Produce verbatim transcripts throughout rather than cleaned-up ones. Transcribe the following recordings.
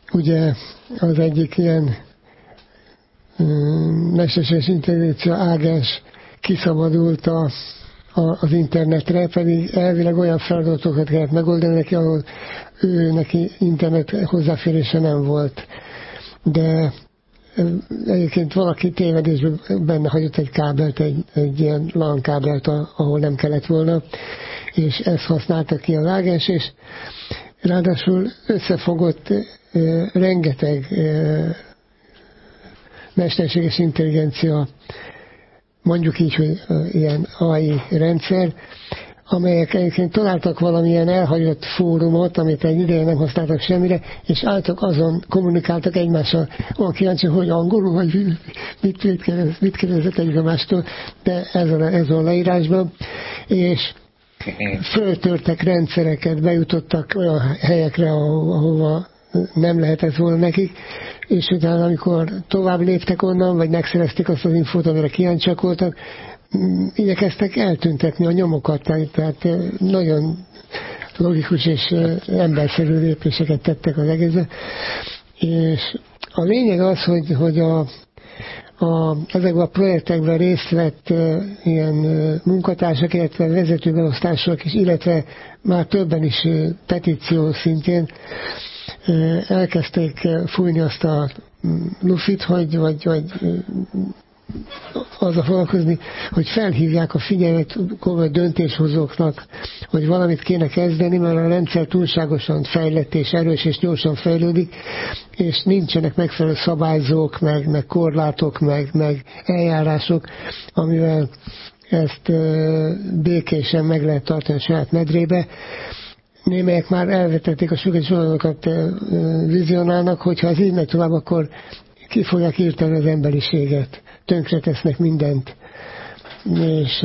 ugye az egyik ilyen mesterséges intelligencia ágás kiszabadult a, a, az internetre, pedig elvileg olyan feladatokat kellett megoldani neki, ahol ő neki internet hozzáférése nem volt. De egyébként valaki tévedésben benne hagyott egy kábelt, egy, egy ilyen LAN kábelt, ahol nem kellett volna, és ezt használta ki a vágás, és ráadásul összefogott e, rengeteg e, mesterséges intelligencia, mondjuk így, hogy e, ilyen á i rendszer, amelyek egyébként találtak valamilyen elhagyott fórumot, amit egy ideje nem használtak semmire, és álltak azon, kommunikáltak egymással. Olyan kíváncsi, hogy angolul, vagy mit, mit, kérdez, mit kérdezett egymástól, de ez a, ez a leírásban. És föltörtek rendszereket, bejutottak olyan helyekre, ahova nem lehetett volna nekik, és utána, amikor tovább léptek onnan, vagy megszerezték azt az infót, amire kíváncsiak voltak, igyekeztek eltüntetni a nyomokat, tehát nagyon logikus és emberszerű lépéseket tettek az egészben. És a lényeg az, hogy, hogy a, a, ezekben a projektekben részt vett e, ilyen munkatársak, illetve vezetőbeosztások is, illetve már többen is e, petíció szintjén e, elkezdték fújni azt a lufit, hogy, vagy, vagy azzal foglalkozni, hogy felhívják a figyelmet komoly döntéshozóknak, hogy valamit kéne kezdeni, mert a rendszer túlságosan fejlett és erős és gyorsan fejlődik, és nincsenek megfelelő szabályzók, meg, meg korlátok, meg, meg eljárások, amivel ezt békésen meg lehet tartani a saját medrébe. Némelyek már elvetették a sugári sorozatokat, vizionálnak, hogyha ez így megy tovább, akkor ki fogják írtani az emberiséget. Tönkre tesznek mindent. És...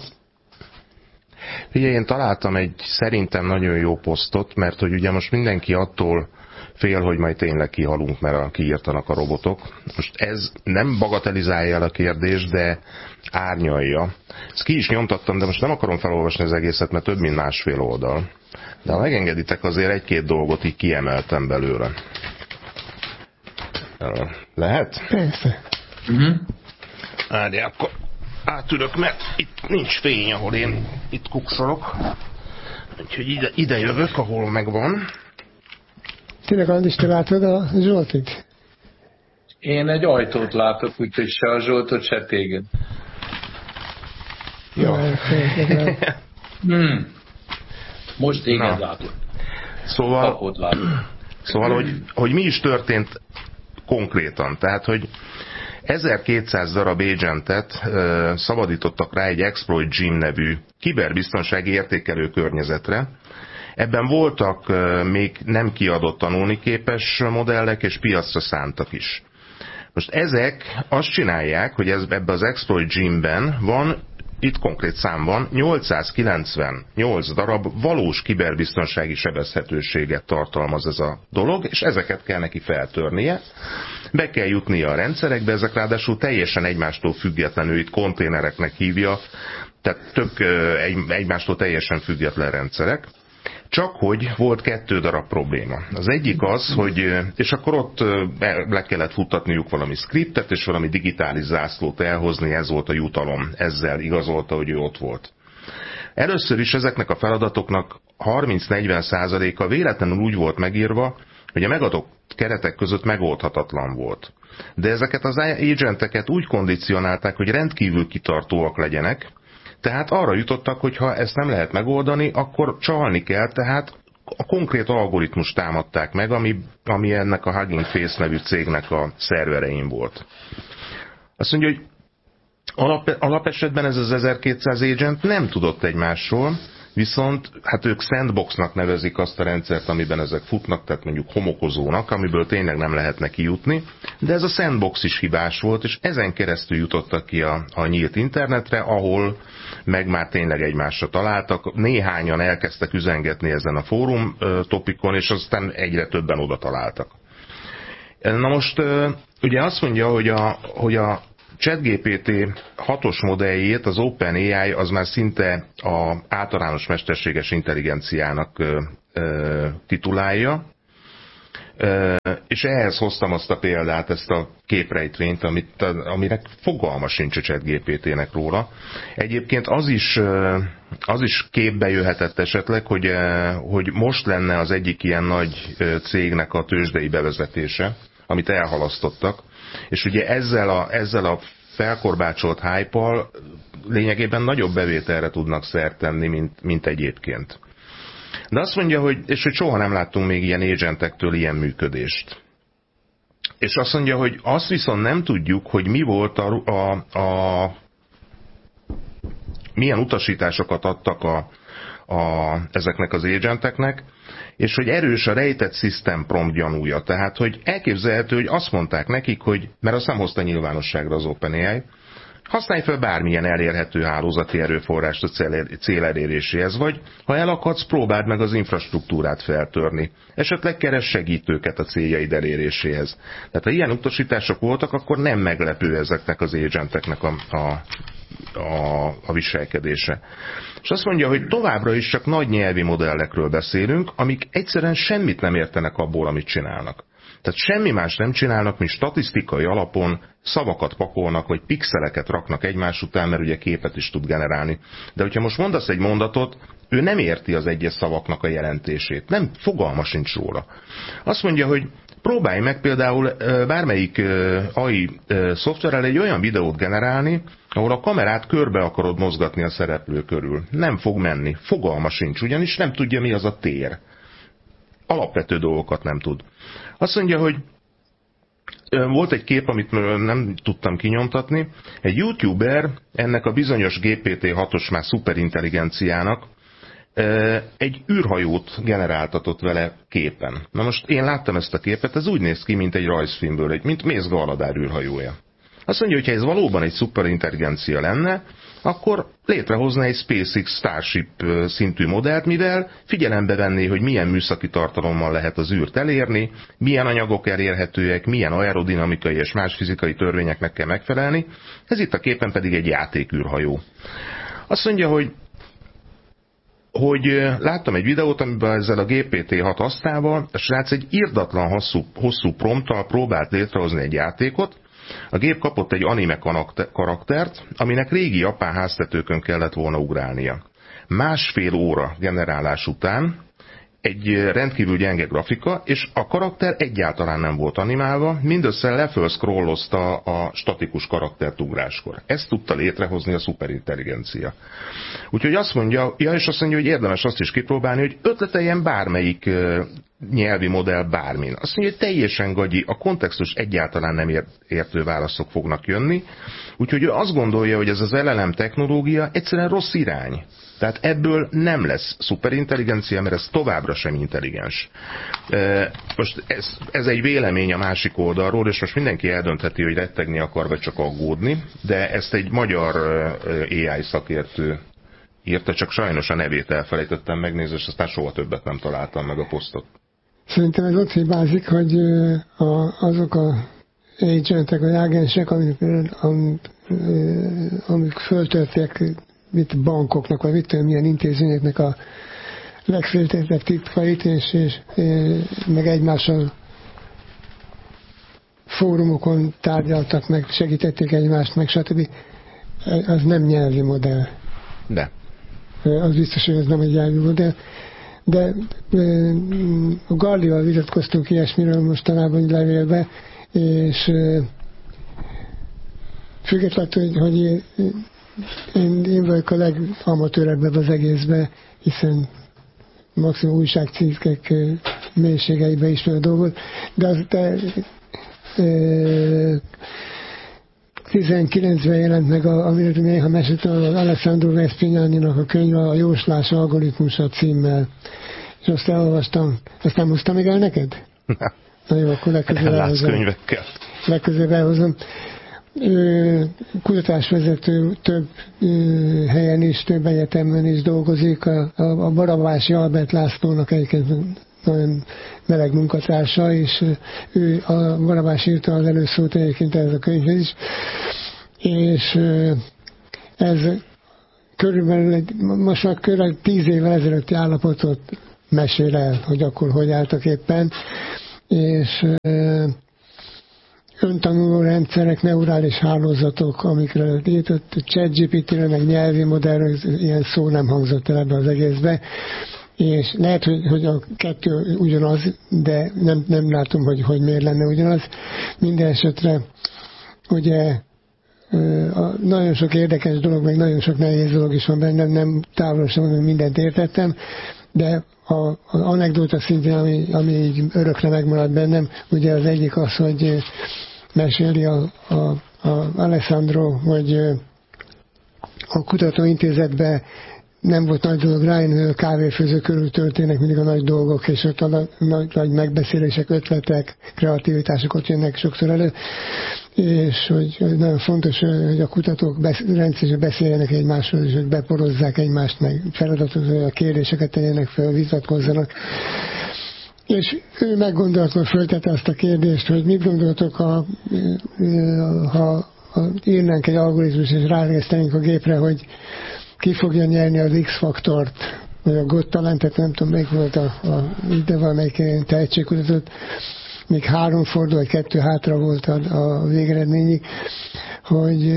Ugye én találtam egy szerintem nagyon jó posztot, mert hogy ugye most mindenki attól fél, hogy majd tényleg kihalunk, mert kiírtanak a robotok. Most ez nem bagatelizálja el a kérdést, de árnyalja. Ezt ki is nyomtattam, de most nem akarom felolvasni az egészet, mert több mint másfél oldal. De ha megengeditek, azért egy-két dolgot így kiemeltem belőle. Lehet? Persze. Uh-huh. Várj, akkor átülök, mert itt nincs fény, ahol én itt kuksolok. Úgyhogy ide, ide jövök, ahol megvan. Tényleg, Andis, te látod a Zsoltit? Én egy ajtót látok, úgyhogy se a Zsoltot, se téged. Jó. hmm. Most téged látok. Szóval, szóval hogy, hogy mi is történt konkrétan. Tehát, hogy ezerkétszáz darab agentet uh, szabadítottak rá egy Exploit Gym nevű kiberbiztonsági értékelő környezetre. Ebben voltak uh, még nem kiadott tanulniképes modellek, és piacra szántak is. Most ezek azt csinálják, hogy ez, ebben az Exploit Gymben van, itt konkrét szám van, nyolcszázkilencvennyolc darab valós kiberbiztonsági sebezhetőséget tartalmaz ez a dolog, és ezeket kell neki feltörnie. Be kell jutnia a rendszerekbe, ezek ráadásul teljesen egymástól függetlenül, itt konténereknek hívja, tehát tök egy, egymástól teljesen független rendszerek. Csak hogy volt kettő darab probléma. Az egyik az, hogy, és akkor ott le kellett futtatniuk valami skriptet, és valami digitális zászlót elhozni, ez volt a jutalom. Ezzel igazolta, hogy ő ott volt. Először is ezeknek a feladatoknak harminc-negyven százaléka véletlenül úgy volt megírva, hogy a megadott keretek között megoldhatatlan volt. De ezeket az agenteket úgy kondicionálták, hogy rendkívül kitartóak legyenek, tehát arra jutottak, hogy ha ezt nem lehet megoldani, akkor csalni kell, tehát a konkrét algoritmus támadták meg, ami, ami ennek a Hugging Face nevű cégnek a szerverein volt. Azt mondja, hogy alap, alapesetben ez az ezerkétszáz agent nem tudott egymásról, viszont hát ők sandboxnak nevezik azt a rendszert, amiben ezek futnak, tehát mondjuk homokozónak, amiből tényleg nem lehetne kijutni, de ez a sandbox is hibás volt, és ezen keresztül jutottak ki a, a nyílt internetre, ahol meg már tényleg egymásra találtak. Néhányan elkezdtek üzengetni ezen a fórum topikon, és aztán egyre többen oda találtak. Na most ugye azt mondja, hogy a, hogy a ChatGPT hatos modelljét, az OpenAI az már szinte az általános mesterséges intelligenciának ö, ö, titulálja. És ehhez hoztam azt a példát, ezt a képrejtvényt, amit, aminek fogalma sincs a ChatGPT-nek róla. Egyébként az is, az is képbe jöhetett esetleg, hogy, hogy most lenne az egyik ilyen nagy cégnek a tőzsdei bevezetése, amit elhalasztottak, és ugye ezzel a, ezzel a felkorbácsolt hype-al lényegében nagyobb bevételre tudnak szert tenni, mint, mint egyébként. De azt mondja, hogy, és hogy soha nem láttunk még ilyen agentektől ilyen működést. És azt mondja, hogy azt viszont nem tudjuk, hogy mi volt a, a, a milyen utasításokat adtak a, a, ezeknek az agenteknek, és hogy erős a rejtett system prompt gyanúja. Tehát, hogy elképzelhető, hogy azt mondták nekik, hogy, mert azt nem hozta nyilvánosságra az OpenAI, használj fel bármilyen elérhető hálózati erőforrást a cél eléréséhez, vagy ha elakadsz, próbáld meg az infrastruktúrát feltörni. Esetleg keres segítőket a céljaid eléréséhez. Tehát ha ilyen utasítások voltak, akkor nem meglepő ezeknek az agenteknek a, a, a, a viselkedése. És azt mondja, hogy továbbra is csak nagy nyelvi modellekről beszélünk, amik egyszerűen semmit nem értenek abból, amit csinálnak. Tehát semmi más nem csinálnak, mint statisztikai alapon szavakat pakolnak, vagy pixeleket raknak egymás után, mert ugye képet is tud generálni. De hogyha most mondasz egy mondatot, ő nem érti az egyes szavaknak a jelentését. Nem, fogalma sincs róla. Azt mondja, hogy próbálj meg például bármelyik á i szoftverrel egy olyan videót generálni, ahol a kamerát körbe akarod mozgatni a szereplő körül. Nem fog menni. Fogalma sincs, ugyanis nem tudja, mi az a tér. Alapvető dolgokat nem tud. Azt mondja, hogy volt egy kép, amit nem tudtam kinyomtatni. Egy youtuber ennek a bizonyos gé pé té hatos már szuperintelligenciának egy űrhajót generáltatott vele képen. Na most én láttam ezt a képet, ez úgy néz ki, mint egy rajzfilmből, egy, mint Mézga Aladár űrhajója. Azt mondja, hogy ha ez valóban egy szuperintelligencia lenne, akkor létrehozna egy SpaceX Starship szintű modellt, mivel figyelembe venné, hogy milyen műszaki tartalommal lehet az űrt elérni, milyen anyagok elérhetőek, milyen aerodinamikai és más fizikai törvényeknek kell megfelelni. Ez itt a képen pedig egy játékűrhajó. Azt mondja, hogy hogy láttam egy videót, amiben ezzel a gé pé té hat asztával a srác egy irdatlan hosszú, hosszú prompttal próbált létrehozni egy játékot. A gép kapott egy anime karaktert, aminek régi japán háztetőkön kellett volna ugrálnia. Másfél óra generálás után egy rendkívül gyenge grafika, és a karakter egyáltalán nem volt animálva, mindössze leföl scrollozta a statikus karaktert ugráskor. Ezt tudta létrehozni a szuperintelligencia. Úgyhogy azt mondja, ja, és azt mondja, hogy érdemes azt is kipróbálni, hogy ötleteljen bármelyik nyelvi modell bármin. Azt mondja, hogy teljesen gagyi, a kontextus egyáltalán nem értő válaszok fognak jönni, úgyhogy ő azt gondolja, hogy ez az el el em technológia egyszerűen rossz irány. Tehát ebből nem lesz szuperintelligencia, mert ez továbbra sem intelligens. Most ez, ez egy vélemény a másik oldalról, és most mindenki eldöntheti, hogy rettegni akar, vagy csak aggódni, de ezt egy magyar á i szakértő írta, csak sajnos a nevét elfelejtettem megnézni, és aztán soha többet nem találtam meg a posztot. Szerintem ez ott hibázik, hogy a, azok a agentek, vagy ágensek, amik, amik, amik föltörték mit bankoknak, vagy mit tudom, milyen intézményeknek a legféltétebb titkait, és, és, és meg egymással fórumokon tárgyaltak meg, segítették egymást, meg stb. Az nem nyelvi modell. De. Az biztos, hogy ez nem egy nyelvi modell. De a Gallival vitatkoztunk ilyesmiről mostanában levélbe, és függetlenül, hogy én, én, én vagyok a legamatőrebb az egészben, hiszen maximum újságcikkek mélységeiben ismer a dolgot, de az te, e, tizenkilencben jelent meg, amiről néha meséltem, az Alessandro Vespignaninak a könyve, a Jóslás algoritmusa címmel. És azt elolvastam. Ezt nem hoztam még el neked? Nem. Na jó, akkor legközelebb elhozom. Legközelebb elhozom. Kutatásvezető több helyen is, több egyetemen is dolgozik. A, a Barabási Albert Lászlónak egyébként nagyon meleg munkatársa, és ő a Barabás írta az előszót egyébként ez a könyvhez is. És ez körülbelül egy, most már körülbelül tíz évvel ezelőtti állapotot mesél el, hogy akkor hogy álltak éppen. és öntanuló rendszerek, neurális hálózatok, amikre írtott ChatGPT-re, meg nyelvi modellre, ilyen szó nem hangzott el ebbe az egészbe, és lehet, hogy, hogy a kettő ugyanaz, de nem, nem látom, hogy, hogy miért lenne ugyanaz. Minden esetre ugye nagyon sok érdekes dolog, meg nagyon sok nehéz dolog is van bennem, nem távolosan mondom, mindent értettem, de az anekdóta szintén, ami, ami így örökre megmaradt bennem, ugye az egyik az, hogy meséli a, a, a Alessandro, hogy a kutatóintézetben nem volt nagy dolog rájönni, hogy a kávéfőző körül történnek mindig a nagy dolgok, és ott a nagy, nagy megbeszélések, ötletek, kreativitások ott jönnek sokszor elő, és hogy nagyon fontos, hogy a kutatók besz, rendszeresen beszéljenek egymásról, és hogy beporozzák egymást, meg feladatot, hogy a kérdéseket tegyenek fel, vitatkozzanak. És ő meggondolatlan föltette azt a kérdést, hogy mit gondoltok, ha, ha, ha írnánk egy algoritmus, és ráeresztenénk a gépre, hogy ki fogja nyerni az X-faktort, vagy a Got Talentet, nem tudom, melyik volt a, a de valamelyik tehetségkutatót, még három forduló, vagy kettő hátra volt a, a végeredményig, hogy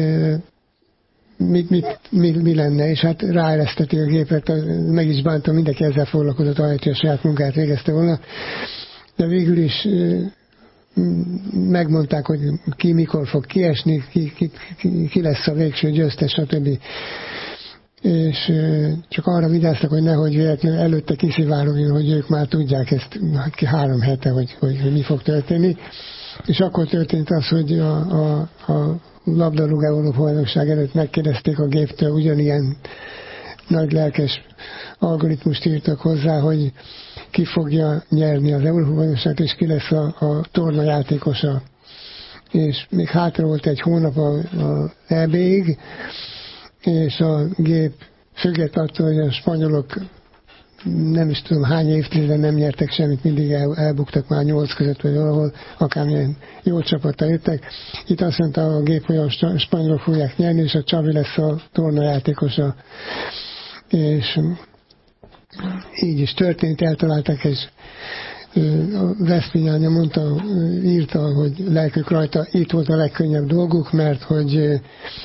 mit, mit, mi, mi lenne, és hát ráereszteti a gépet, meg is bántam, mindenki ezzel foglalkozott, ahelyett, hogy a saját munkát végezte volna, de végül is megmondták, hogy ki mikor fog kiesni, ki, ki, ki, ki lesz a végső győztes, stb. És csak arra vigyáztak, hogy nehogy véletlenül előtte kiszivárogjon, hogy ők már tudják ezt három hete, hogy, hogy, hogy mi fog történni. És akkor történt az, hogy a, a, a labdarúgó bajnokság előtt megkérdezték a géptől, ugyanilyen nagy lelkes algoritmust írtak hozzá, hogy ki fogja nyerni az Európa-bajnokságot, és ki lesz a, a torna játékosa. És még hátra volt egy hónap a, a é bé-ig, és a gép függet attól, hogy a spanyolok nem is tudom hány évtizeden nem nyertek semmit, mindig el, elbuktak már nyolc között, vagy valahol, akármilyen jó csapattal jöttek. Itt azt mondta a gép, hogy a spanyolok fogják nyerni, és a Csavi lesz a tornajátékosa. És így is történt, eltalálták, és a Veszprémánya mondta, írta, hogy lelkük rajta, itt volt a legkönnyebb dolguk, mert hogy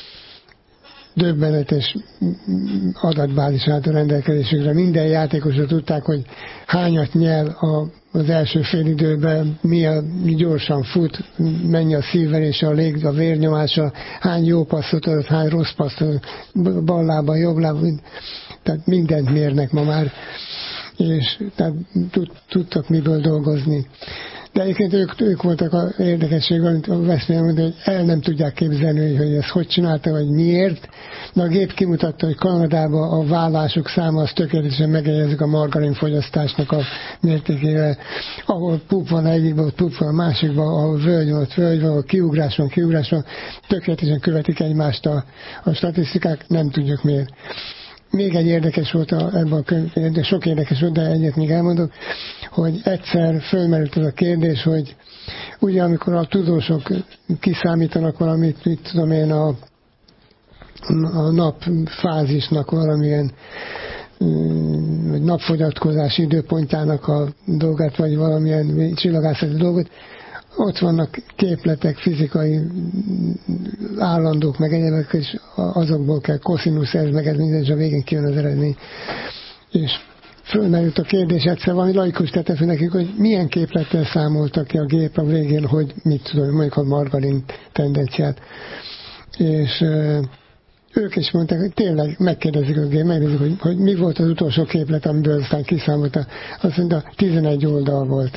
döbbenetes adatbázis állt a rendelkezésükre. Minden játékosra tudták, hogy hányat nyer a, az első fél időben, milyen gyorsan fut, mennyi a szívverése, a lég, a vérnyomása, hány jó passzot adott, hány rossz passzot adott, bal lába, jobb lába, tehát mindent mérnek ma már, és tehát tudtak miből dolgozni. De egyébként ők, ők voltak az érdekesség, amit a Veszprém mondta, hogy el nem tudják képzelni, hogy ezt hogy csinálta, vagy miért. De a gép kimutatta, hogy Kanadában a vállások száma az tökéletesen megegyezik a margarinfogyasztásnak a mértékével. Ahol pup van egyikben, ott pup van a másikban, ahol völgy van, ott völgy van, ahol kiugrás van, kiugrás van, tökéletesen követik egymást a, a statisztikák, nem tudjuk miért. Még egy érdekes volt a, ebben a könyvben, de sok érdekes volt, de egyet még elmondok, hogy egyszer fölmerült az a kérdés, hogy ugye amikor a tudósok kiszámítanak valamit, mit tudom én, a, a napfázisnak valamilyen vagy napfogyatkozási időpontjának a dolgát, vagy valamilyen csillagászati dolgot, ott vannak képletek, fizikai állandók, meg egyébek, és azokból kell koszinusz, ez meg ez minden, és a végén kijön az eredmény. És fölmerült a kérdés, egyszer valami laikus tette fel nekik, hogy milyen képlettel számoltak ki a gép a végén, hogy mit tudom, mondjuk a margarin tendenciát. És ők is mondták, hogy tényleg megkérdezik a gép, megnézik, hogy, hogy mi volt az utolsó képlet, amiből aztán kiszámolta. Azt mondta, tizenegy oldal volt.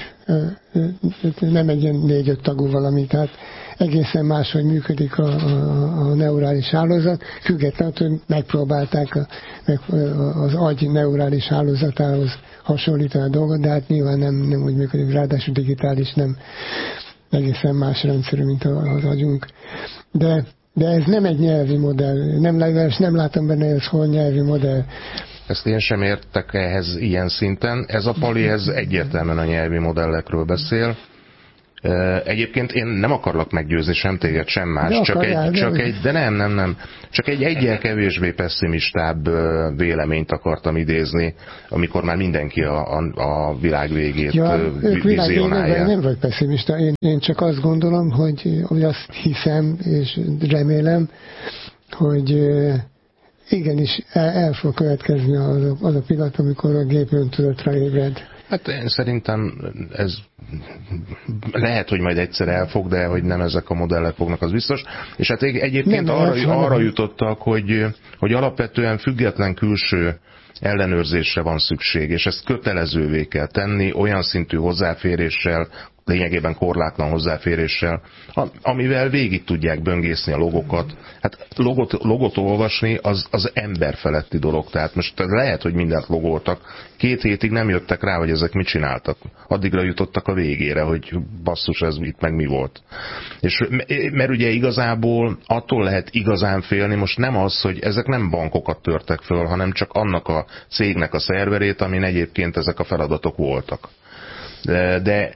Nem egy ilyen négy-öt tagú valami, tehát egészen máshogy működik a, a, a neurális hálózat, függetlenül, hogy megpróbálták a, meg az agy neurális hálózatához hasonlítani a dolgot, de hát nyilván nem, nem úgy működik, ráadásul digitális, nem egészen más rendszerű, mint az agyunk. De De ez nem egy nyelvi modell, nem, nem látom benne, hogy ez hol nyelvi modell. Ezt én sem értek ehhez ilyen szinten. Ez a Pali, ez egyértelműen a nyelvi modellekről beszél, Egyébként én nem akarlak meggyőzni sem téged, sem más, de csak, akarjál, egy, de csak egy, de nem, nem, nem, csak egy egyel kevésbé pessimistább véleményt akartam idézni, amikor már mindenki a, a, a világ végét ja, vizionálja. Nem vagy pessimista, én, én csak azt gondolom, hogy, hogy azt hiszem és remélem, hogy igenis el, el fog következni az a, az a pillanat, amikor a gép öntudatra ébred. Hát én szerintem ez lehet, hogy majd egyszer elfog, de hogy nem ezek a modellek fognak, az biztos. És hát egyébként nem, arra, arra jutottak, hogy, hogy alapvetően független külső ellenőrzésre van szükség, és ezt kötelezővé kell tenni, olyan szintű hozzáféréssel, lényegében korlátlan hozzáféréssel, amivel végig tudják böngészni a logokat. Hát logot, logot olvasni az, az emberfeletti dolog, tehát most lehet, hogy mindent logoltak. Két hétig nem jöttek rá, hogy ezek mit csináltak. Addigra jutottak a végére, hogy basszus, ez itt meg mi volt. És mert ugye igazából attól lehet igazán félni, most nem az, hogy ezek nem bankokat törtek föl, hanem csak annak a cégnek a szerverét, amin egyébként ezek a feladatok voltak. De, de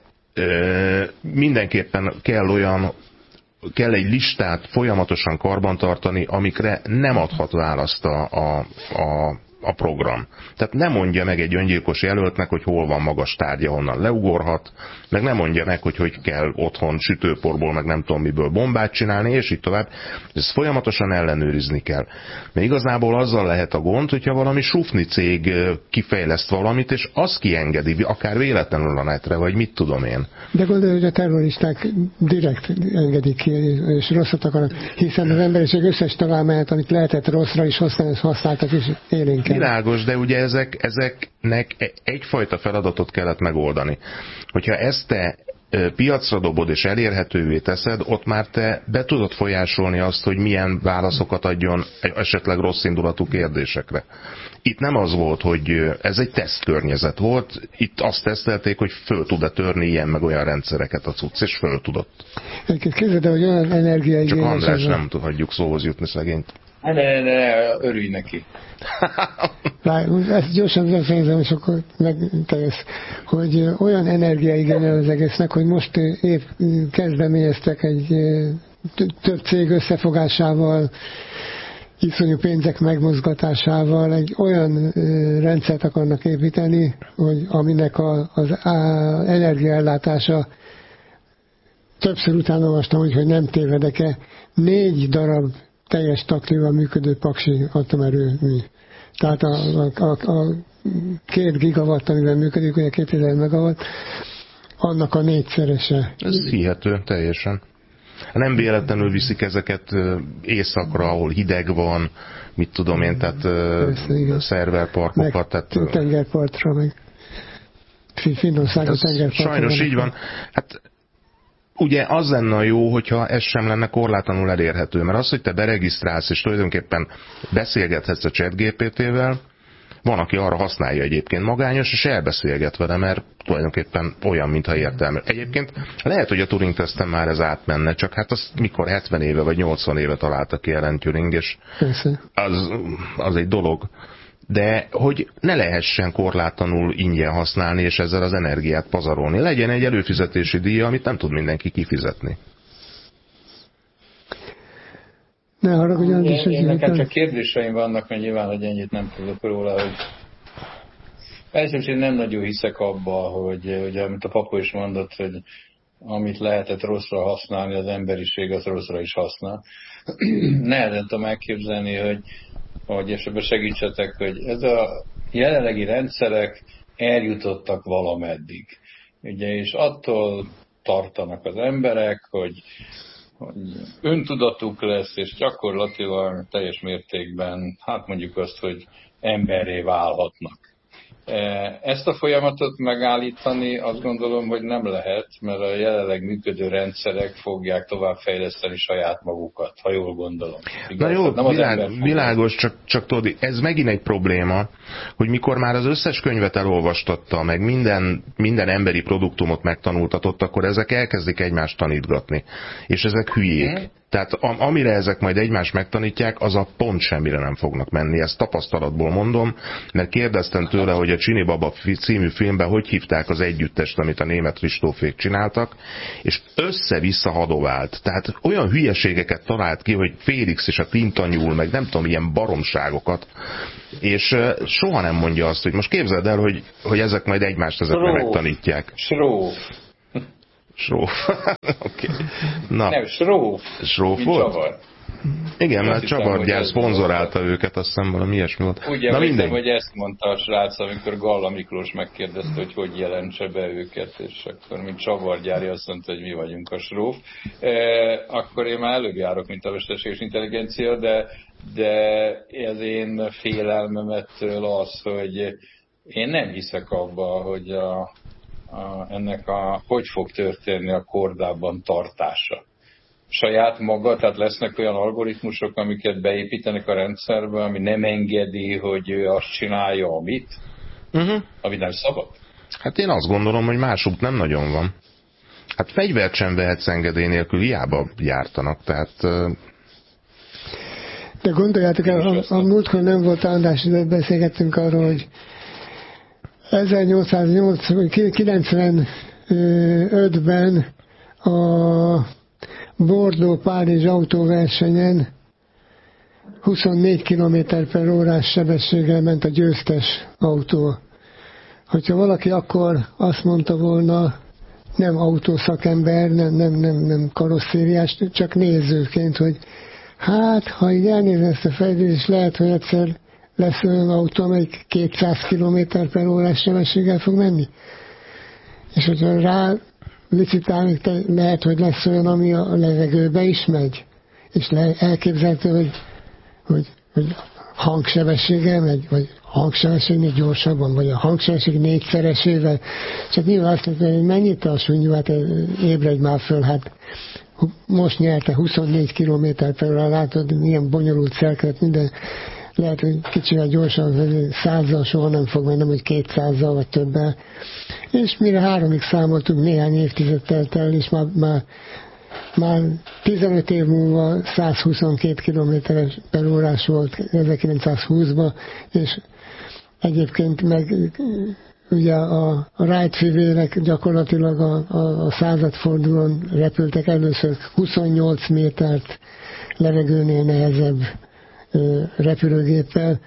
mindenképpen kell olyan, kell egy listát folyamatosan karbantartani, amikre nem adhat választ a, a, a, a program. Tehát nem mondja meg egy öngyilkos jelöltnek, hogy hol van magas tárgya, honnan leugorhat, meg nem mondja meg, hogy hogy kell otthon sütőporból, meg nem tudom miből bombát csinálni, és így tovább. Ezt folyamatosan ellenőrizni kell. Mert igazából azzal lehet a gond, hogyha valami sufni cég kifejleszt valamit, és azt kiengedi, akár véletlenül a netre, vagy mit tudom én. De gondolj, hogy a terroristák direkt engedik ki, és rosszat akarnak, hiszen az emberiség összes találmányát, amit lehetett rosszra is használni, használtak is élénken. Világos, de ugye ezek, ezeknek egyfajta feladatot kellett megoldani. Hogyha ezt te piacra dobod és elérhetővé teszed, ott már te be tudod folyásolni azt, hogy milyen válaszokat adjon esetleg rossz indulatú kérdésekre. Itt nem az volt, hogy ez egy tesztkörnyezet volt, itt azt tesztelték, hogy föl tud-e törni ilyen meg olyan rendszereket a cucc, és föl tudott. Egyébként képzeld el, hogy olyan energiaigényes... Csak András nem hagyjuk szóhoz jutni szegényt. Ne, ne, ne, örülj neki. Ezt gyorsan befejezem, és akkor megteljes, hogy olyan energiaigényel az egésznek, hogy most épp kezdeményeztek egy több cég összefogásával, iszonyú pénzek megmozgatásával egy olyan rendszert akarnak építeni, hogy aminek a, az energiaellátása, többször utána olvastam, hogy, hogy nem tévedek-e, négy darab teljes taktival működő paksi atomerőmű. Tehát a, a, a, a két gigawatt, amivel működik, ugye kétezer megawatt, annak a négyszerese. Ez hihető, teljesen. Nem véletlenül viszik ezeket északra, ahol hideg van, mit tudom én, tehát persze, szerverparkokat. Meg tehát, tengerpartra, meg Finnországot tengerpartra. Sajnos így van. Hát ugye az lenne jó, hogyha ez sem lenne korlátlanul elérhető, mert az, hogy te beregisztrálsz, és tulajdonképpen beszélgethetsz a ChatGPT-vel, van, aki arra használja egyébként magányos, és elbeszélget vele, mert tulajdonképpen olyan, mintha értelme. Egyébként lehet, hogy a Turing-teszten már ez átmenne, csak hát azt mikor hetven éve vagy nyolcvan éve találta ki Alan Turing, és az, az egy dolog. De hogy ne lehessen korlátlanul ingyen használni, és ezzel az energiát pazarolni. Legyen egy előfizetési díja, amit nem tud mindenki kifizetni. Ne haragudj, én, én, én nekem csak kérdéseim vannak, mert nyilván, hogy ennyit nem tudok róla, hogy persze, én nem nagyon hiszek abba, hogy ugye, amit a papa is mondott, hogy amit lehetett rosszra használni, az emberiség az rosszra is használ. Nehezen tudom elképzelni, hogy, hogy és ebben segítsetek, hogy ez a jelenlegi rendszerek eljutottak valameddig. Ugye, és attól tartanak az emberek, hogy hogy öntudatuk lesz, és gyakorlatilag teljes mértékben, hát mondjuk azt, hogy emberré válhatnak. Ezt a folyamatot megállítani azt gondolom, hogy nem lehet, mert a jelenleg működő rendszerek fogják továbbfejleszteni saját magukat, ha jól gondolom. Igaz? Na jó, nem világ, világos, csak, csak tudod, ez megint egy probléma, hogy mikor már az összes könyvet elolvastatta, meg minden, minden emberi produktumot megtanultatott, akkor ezek elkezdik egymást tanítgatni. És ezek hülyék. Hmm. Tehát amire ezek majd egymást megtanítják, az a pont semmire nem fognak menni. Ezt tapasztalatból mondom, mert kérdeztem tőle, hogy a Csini Baba című filmben hogy hívták az együttest, amit a német Kristófék csináltak, és össze-vissza hadovált. Tehát olyan hülyeségeket talált ki, hogy Félix és a Tintanyúl, meg nem tudom, ilyen baromságokat, és soha nem mondja azt, hogy most képzeld el, hogy, hogy ezek majd egymást ezekre megtanítják. Sróf. Sróf. Oké. Na. Nem, Sróf. Sróf volt? Csavar. Igen, mert Csavargyár szponzorálta őket, azt hiszem valami ilyesmi volt. Úgy emlékszem, hogy ezt mondta a srác, amikor Galla Miklós megkérdezte, hogy hogy jelentse be őket, és akkor mint Csavargyári azt mondta, hogy mi vagyunk a Sróf. E, akkor én már előbb járok, mint a mesterséges intelligencia, de, de az én félelmem ettől az, hogy én nem hiszek abba, hogy a, a, ennek a, hogy fog történni a kordában tartása. Saját maga, tehát lesznek olyan algoritmusok, amiket beépítenek a rendszerbe, ami nem engedi, hogy ő azt csinálja, amit, uh-huh. ami nem szabad. Hát én azt gondolom, hogy más út nem nagyon van. Hát fegyvert sem vehetsz engedély nélkül, hiába gyártanak, tehát... De gondoljátok el, a, a múltkor nem volt András, de beszélgettünk arról, hogy ezernyolcszázkilencvenötben a Bordeaux-Párizs autóversenyen huszonnégy kilométer per órás sebességgel ment a győztes autó. Hogyha valaki akkor azt mondta volna, nem autószakember, nem, nem, nem, nem karosszériás, csak nézőként, hogy hát, ha így elnézem ezt a fejlődést, lehet, hogy egyszer lesz olyan autó, amelyik kétszáz kilométer per órás sebességgel fog menni. És hogyha rá licitálni, lehet, hogy lesz olyan, ami a levegőbe is megy. És le, elképzelhető, hogy, hogy, hogy hangsebességgel megy, vagy hangsebességnél gyorsabban, vagy a hangsebesség négyszeresével. Csak nyilván azt mondja, hogy mennyit a sunnyú, hát ébredj már föl, hát most nyerte huszonnégy kilométer per óra, látod, milyen bonyolult szerkezet, minden. Lehet, hogy kicsivel gyorsan, hogy százzal soha nem fog menni, hogy kétszázzal vagy többel. És mire háromig számoltunk, néhány évtized telt el, és már, már, már tizenöt év múlva százhuszonkét kilométer per órás volt ezerkilencszázhúszban, és egyébként meg ugye a, a Wright-fivérek gyakorlatilag a, a, a századfordulón repültek először huszonnyolc métert levegőnél nehezebb repülőgéppel,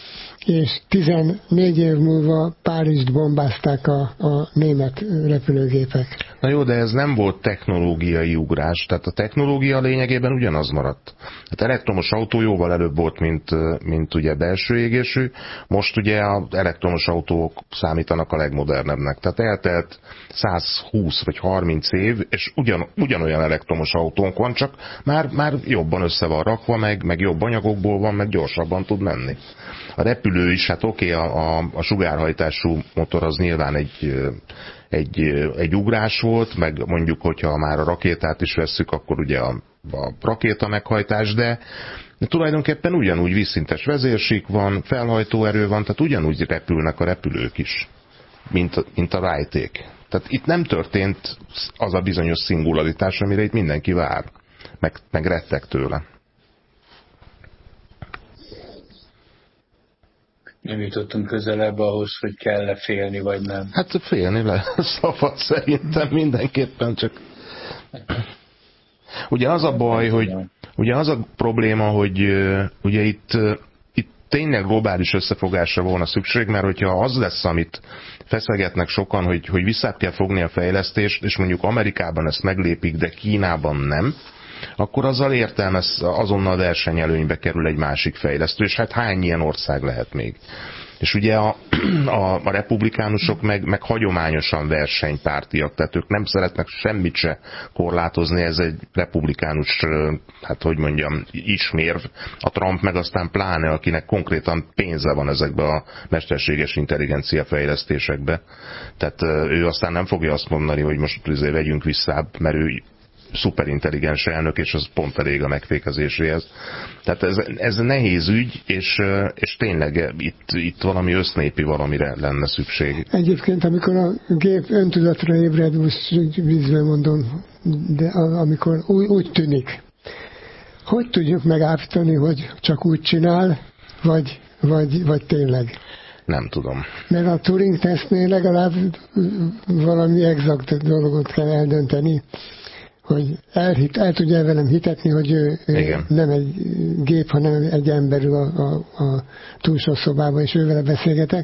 és tizennégy év múlva Párizst bombázták a, a német repülőgépek. Na jó, de ez nem volt technológiai ugrás, tehát a technológia lényegében ugyanaz maradt. Hát elektromos autó jóval előbb volt, mint, mint ugye belső égésű, most ugye az elektromos autók számítanak a legmodernebbnek. Tehát eltelt százhúsz vagy harminc év, és ugyan, ugyanolyan elektromos autónk van, csak már, már jobban össze van rakva, meg, meg jobb anyagokból van, meg gyorsabban tud menni. A repülő is, hát oké, okay, a, a, a sugárhajtású motor az nyilván egy, egy, egy ugrás volt, meg mondjuk, hogyha már a rakétát is vesszük, akkor ugye a, a rakéta meghajtás, de, de tulajdonképpen ugyanúgy vízszintes vezérsík van, felhajtóerő van, tehát ugyanúgy repülnek a repülők is, mint, mint a Wrighték. Tehát itt nem történt az a bizonyos szingularitás, amire itt mindenki vár, meg, meg rettek tőle. Nem jutottunk közelebb ahhoz, hogy kell-e félni, vagy nem. Hát félni le szabad szerintem mindenképpen, csak... Ugye az a baj, hogy... Ugye az a probléma, hogy ugye itt, itt tényleg globális összefogásra volna szükség, mert hogyha az lesz, amit feszegetnek sokan, hogy, hogy vissza kell fogni a fejlesztést, és mondjuk Amerikában ezt meglépik, de Kínában nem, akkor azzal értelmez, azonnal versenyelőnybe kerül egy másik fejlesztő, és hát hány ilyen ország lehet még. És ugye a, a, a republikánusok meg, meg hagyományosan versenypártiak, tehát ők nem szeretnek semmit se korlátozni, ez egy republikánus, hát hogy mondjam, ismérv. A Trump meg aztán pláne, akinek konkrétan pénze van ezekbe a mesterséges intelligencia fejlesztésekbe. Tehát ő aztán nem fogja azt mondani, hogy most azért vegyünk vissza, mert ő szuperintelligens elnök, és az pont elég a megfékezéséhez. Tehát ez, ez nehéz ügy, és, és tényleg itt, itt valami össznépi valamire lenne szükség. Egyébként, amikor a gép öntudatra ébred, most vízben mondom, de amikor úgy, úgy tűnik, hogy tudjuk megállítani, hogy csak úgy csinál, vagy, vagy, vagy tényleg? Nem tudom. Mert a Turing-tesztnél legalább valami exakt dolgot kell eldönteni, hogy el, el tudja velem hitetni, hogy ő, ő nem egy gép, hanem egy ember a, a, a túlsó szobában, és ővele beszélgetek.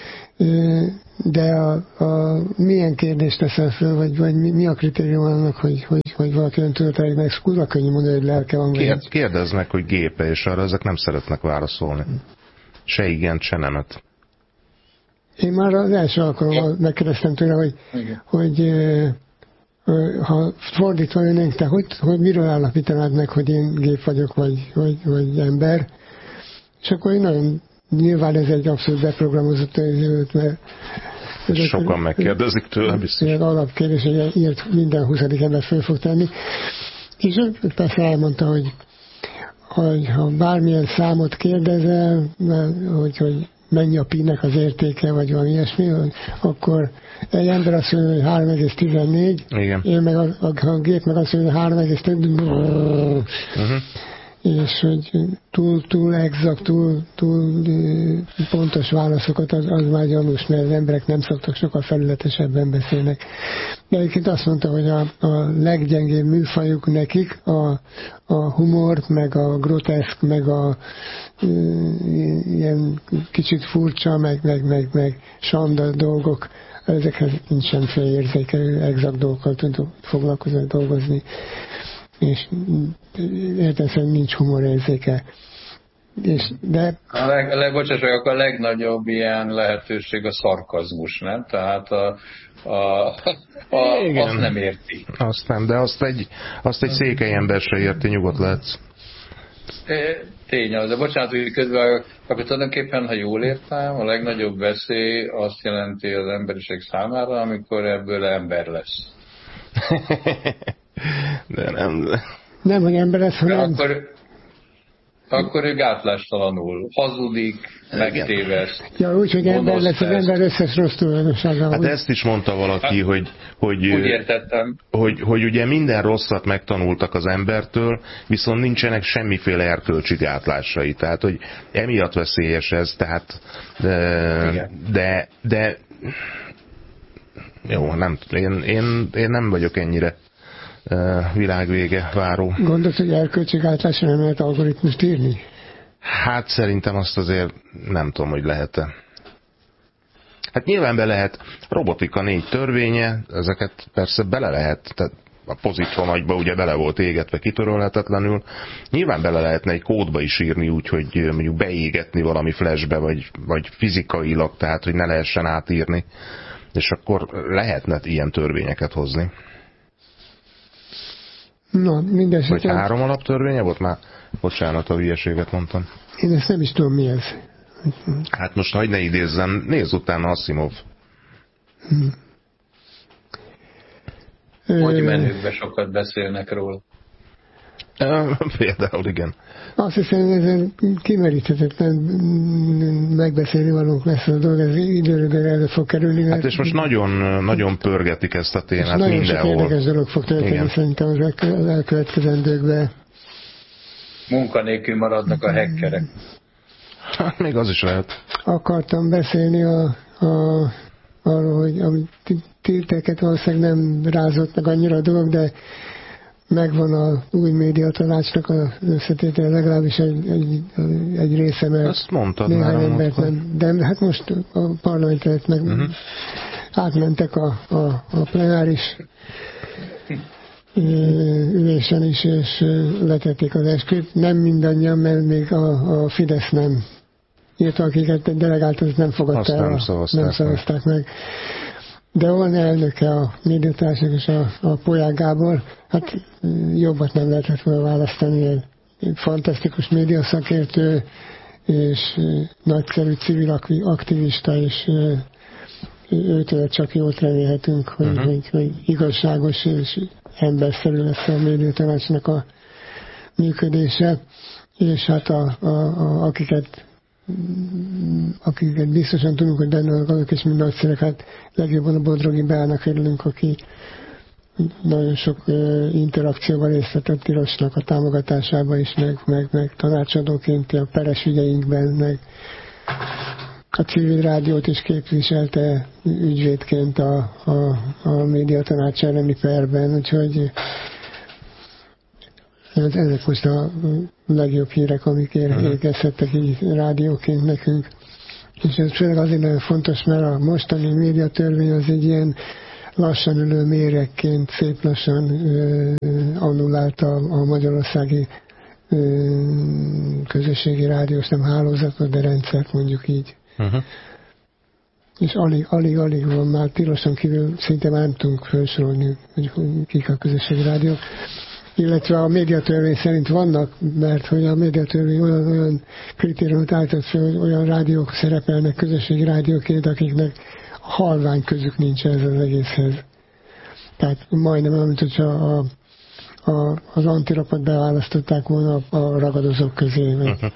De a, a, milyen kérdést teszel fel, vagy, vagy mi, mi a kritérium annak, hogy, hogy, hogy valaki öntudatilag meg kurva könnyű mondani, hogy lelke van. Kérd, kérdeznek, hogy gépe, és arra ezek nem szeretnek válaszolni. Se igen, se nemet. Én már az első alkalommal megkérdeztem tőle, hogy, hogy ha fordítva jönnénk, te hogy, hogy miről állapítanád meg, hogy én gép vagyok, vagy, vagy, vagy ember? És akkor én nagyon, nyilván ez egy abszolút beprogramozott őt, mert sokan megkérdezik tőle, biztos. Ilyen alapkérdés, hogy ilyet minden huszadik ember föl fog tenni. És persze elmondta, hogy, hogy ha bármilyen számot kérdezel, hogy, hogy mennyi a pi-nek az értéke, vagy valami ilyesmi, akkor egy ember azt mondja, hogy három egész tizennégy, igen. Én meg a, a, a gép meg azt mondja, hogy három egész tizennégy, uh-huh. És hogy túl, túl exakt, túl, túl pontos válaszokat, az, az már gyanús, mert az emberek nem szoktak, sokkal felületesebben beszélnek. De egyébként azt mondta, hogy a, a leggyengébb műfajuk nekik a, a humor, meg a groteszk, meg a e, ilyen kicsit furcsa, meg, meg, meg, meg sanda dolgok, ezekhez nincs semmiféle érzéke, exakt dolgokkal tud foglalkozni, dolgozni. És értelmesen nincs humorérzéke. És, de... A leg, leg, bocsássak, a legnagyobb ilyen lehetőség a szarkazmus, nem? Tehát a, a, a, igen, azt nem érti. Azt nem, de azt egy, azt egy székely ember se érti, nyugodt lehetsz. Tény az, de bocsánat, hogy közben, akkor tulajdonképpen, ha jól értem, a legnagyobb veszély azt jelenti az emberiség számára, amikor ebből ember lesz. De nem. Nem, hogy ember lesz, hanem... Akkor, akkor ő gátlástalanul hazudik, megtéveszt. Ja, úgy, hogy ember lesz, az ember összes rossz tulajdonsága. Hát ezt is mondta valaki, hát, hogy, hogy, úgy értettem. Hogy, hogy ugye minden rosszat megtanultak az embertől, viszont nincsenek semmiféle erkölcsi gátlásai. Tehát, hogy emiatt veszélyes ez, tehát de, de, de jó, nem, én, én, én nem vagyok ennyire világvége váró. Gondolsz, hogy erkölcsi gátlásra nem lehet algoritmust írni? Hát szerintem azt azért nem tudom, hogy lehet-e. Hát nyilván be lehet, robotika négy törvénye, ezeket persze bele lehet, tehát a pozitron agyba ugye bele volt égetve kitörölhetetlenül. Nyilván bele lehetne egy kódba is írni úgy, hogy mondjuk beégetni valami flashbe, vagy, vagy fizikailag, tehát hogy ne lehessen átírni. És akkor lehetne ilyen törvényeket hozni. Na, mindesetre... Vagy három alaptörvénye volt? Már, bocsánat, a hülyeséget mondtam. Én ezt nem is tudom, mi ez. Hát most hagyd ne idézzem, nézz utána Asimov. Hm. Hogy menőkben sokat beszélnek róla. Például, igen. Azt hiszem, hogy ezen kimeríthetetlen megbeszélni valók lesz a dolog, ez időről elő fog kerülni. Hát és most nagyon, nagyon pörgetik ezt a témát nagyon mindenhol. Nagyon sok érdekes dolog fog történni szerintem az elkövetkezendőkben. Munkanélkül maradnak a hackerek. Hát még az is lehet. Akartam beszélni a, a, arról, hogy amit titeket valószínűleg nem rázott meg annyira a dolog, de megvan a új médiatanácsnak az összetétel, legalábbis egy, egy, egy része, mert azt mondtad néhány már embert nem, de hát most a parlamentre meg uh-huh. átmentek a, a, a plenáris ülésen is, és letették az esküt. Nem mindannyian, mert még a, a Fidesz nem írta, akiket delegált, az nem fogadta el, nem szavazták, nem szavazták meg. meg. De van elnöke a médiatársak és a, a Polyák Gábor, hát jobbat nem lehetett volna választani, egy, egy fantasztikus médiaszakértő, és nagyszerű civil aktivista, és őtől csak jót remélhetünk, hogy, uh-huh. hogy, hogy igazságos és emberszerű lesz a médiatanácsnak a működése, és hát a, a, a, akiket akiket biztosan tudunk, hogy benne vannak azok is mind nagyszerek, hát legjobban a Bodrogi Beának örülünk, aki, nagyon sok interakcióban részt vett Tilosnak a támogatásába is, meg, meg, meg tanácsadóként a peres ügyeinkben, meg a civil rádiót is képviselte ügyvédként a, a, a médiatanács elleni perben, úgyhogy ezek most a legjobb hírek, amik érkezhettek így rádióként nekünk. És ez főleg azért nagyon fontos, mert a mostani médiatörvény az egy ilyen lassan ülő méregként szép lassan ö, annullálta a magyarországi ö, közösségi rádiós, nem hálózatot, de rendszert mondjuk így. Uh-huh. És alig, alig, alig van már tilosan kívül, szinte már nem tudunk felsorolni, hogy kik a közösségi rádiók. Illetve a médiatörvény szerint vannak, mert hogy a médiatörvény olyan, olyan kritériumot állított fel, hogy olyan rádiók szerepelnek közösségi rádióként, akiknek halvány közük nincs ez az egészhez. Tehát majdnem olyan, mint hogyha a, a, az antirapot beválasztották volna a, a ragadozók közé. Uh-huh.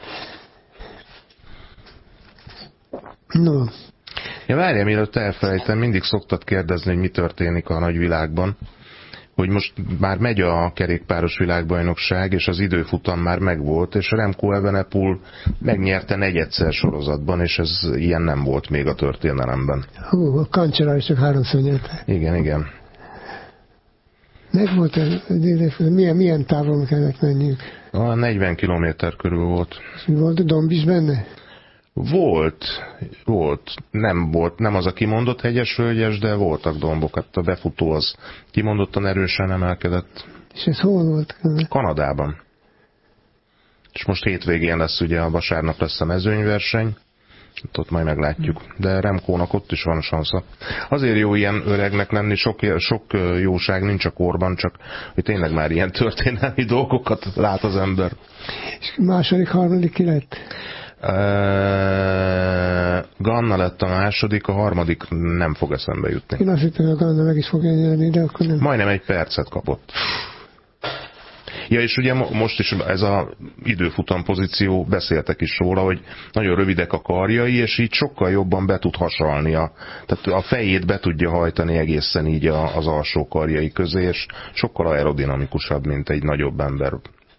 No. Ja, várjál, mielőtt elfelejtem, mindig szoktad kérdezni, hogy mi történik a nagyvilágban, hogy most már megy a kerékpáros világbajnokság, és az időfutam már megvolt, és Remco Evenepoel megnyerte negyedszer sorozatban, és ez ilyen nem volt még a történelemben. Hú, a Cancellara is csak háromszor nyerte. Igen, igen. Megvolt az időfutam, milyen, milyen távon kellett menniük? A negyven kilométer körül volt. Volt a domb is benne? Volt, volt, nem volt, nem az a kimondott hegyes-völgyes, de voltak dombok, hát a befutó az kimondottan erősen emelkedett. És ez hol volt? Kanadában. És most hétvégén lesz ugye, a vasárnap lesz a mezőnyverseny, ott majd meglátjuk, de Remkónak ott is van sansza. Azért jó ilyen öregnek lenni, sok, sok jóság nincs a korban, csak hogy tényleg már ilyen történelmi dolgokat lát az ember. És második, harmadik ki lett? Uh, Ganna lett a második, a harmadik nem fog eszembe jutni. Én azt hittem, hogy a Ganna meg is fogja nyerni, de akkor nem. Majdnem egy percet kapott. Ja, és ugye most is ez a időfutam pozíció, beszéltek is róla, hogy nagyon rövidek a karjai, és így sokkal jobban be tud hasalni. A, tehát a fejét be tudja hajtani egészen így a, az alsó karjai közé, és sokkal aerodinamikusabb, mint egy nagyobb ember.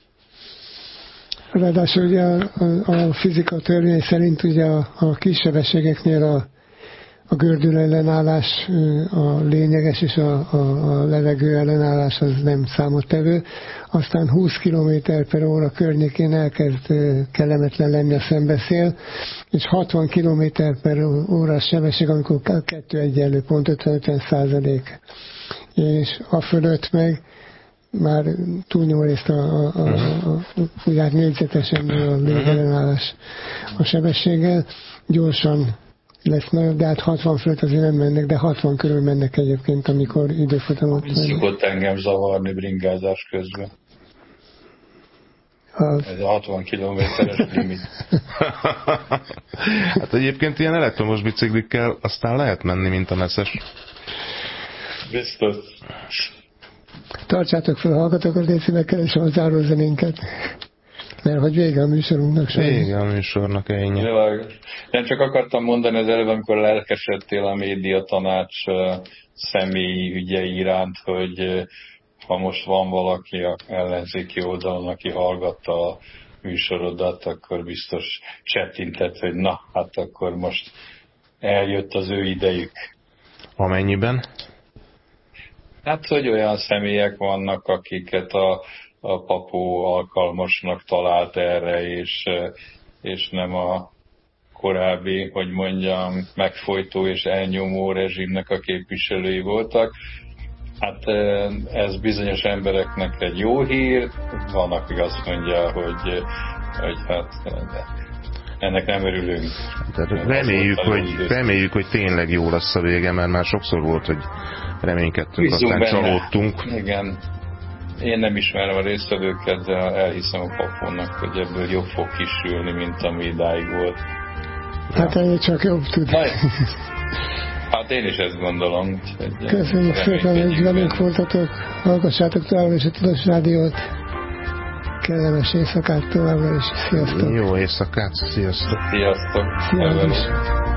Ráadásul ugye a, a, a fizika törvény szerint ugye a, a kisebbségeknél a, a gördül ellenállás a lényeges, és a, a, a levegő ellenállás az nem számottevő. Aztán húsz kilométer per óra környékén elkezd kellemetlen lenni a szembeszél, és hatvan kilométer per óra sebesség, amikor kettő egyenlő, pont ötven százalék. És a fölött meg már túlnyomó részt a, a, a, a, a, a négyzetesen a légellenállás a sebességgel. Gyorsan lesz nagyobb, de hát hatvan fölött azért nem mennek, de hatvan körül mennek egyébként, amikor időfutamot mennek. Szokott engem zavarni bringázás közben. Az... Ez a hatvan kilométeres limit. Hát egyébként ilyen elektromos biciklikkel aztán lehet menni, mint a messzes. Biztos. Tartsátok fel a hallgatókat, légy szíves, keresem a zárózenénket. Mert hogy vége a műsorunknak sem. Vége a műsornak, ennyi. Én csak akartam mondani az előbb, amikor lelkesedtél a médiatanács személyi ügyei iránt, hogy ha most van valaki a ellenzéki oldalon, aki hallgatta a műsorodat, akkor biztos csettintett, hogy na, hát akkor most eljött az ő idejük. Amennyiben? Hát, hogy olyan személyek vannak, akiket a, a papó alkalmasnak talált erre, és, és nem a korábbi, hogy mondjam, megfojtó és elnyomó rezsimnek a képviselői voltak. Hát ez bizonyos embereknek egy jó hír, van, aki azt mondja, hogy, hogy hát ennek nem örülünk. Tehát reméljük, hogy, reméljük, hogy tényleg jó lesz a vége, mert már sokszor volt, hogy reménykedtünk, Bízunk aztán benne. Csalódtunk. Igen. Én nem ismerem a résztvevőket, de elhiszem a papónak, hogy ebből jobb fog kisülni, mint ami idáig volt. Hát ja. Ennyi csak jobb tud. Hát én is ezt gondolom. Köszönjük szépen, hogy velünk voltatok. Hallgassátok továbbra is a Tilos Rádiót. Kellemes éjszakát továbbra is. Sziasztok! Jó éjszakát, sziasztok! Sziasztok! Sziasztok!